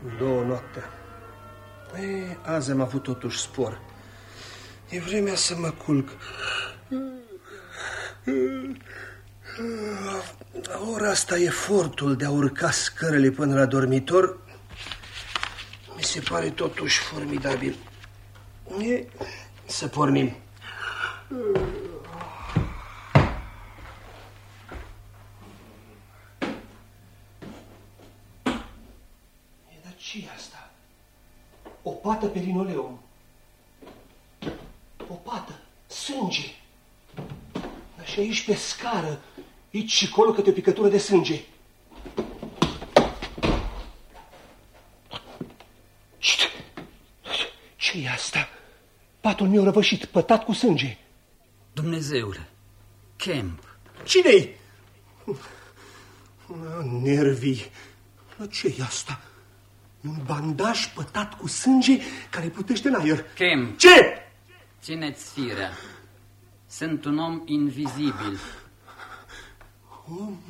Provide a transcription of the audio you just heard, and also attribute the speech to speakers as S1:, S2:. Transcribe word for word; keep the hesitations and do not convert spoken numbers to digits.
S1: Două noaptea. Ei, azi am avut totuși spor. E vremea să mă culc. La ora asta efortul de a urca scărele până la dormitor mi se pare totuși formidabil. E, să pornim. E, dar ce-i asta? O pată pe linoleum. O pată, sânge. Dar și aici pe scară, aici și acolo câte o picătură de sânge. Ce-i asta? Patul meu răvășit, pătat cu sânge.
S2: Dumnezeule, Kemp.
S1: Cine-i? Nervii. Ce-i asta? Un bandaj pătat cu sânge care plutește în aer.
S2: Kemp.
S1: Ce?
S2: Țineți firea. Sunt un om invizibil.
S1: Om